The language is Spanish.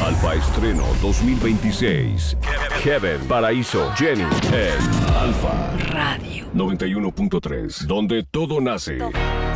Alfa Estreno 2026. Kevin, Paraíso, Jenny en Alfa Radio 91.3, donde todo nace.